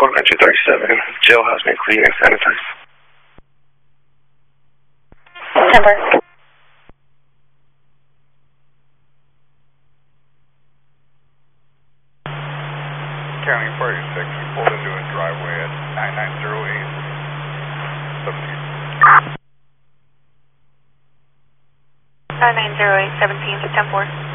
entry 37, jailhouse being clean and sanitized. Number. County 46, we pulled into a driveway at 9908. 9908, 17 to 10-4.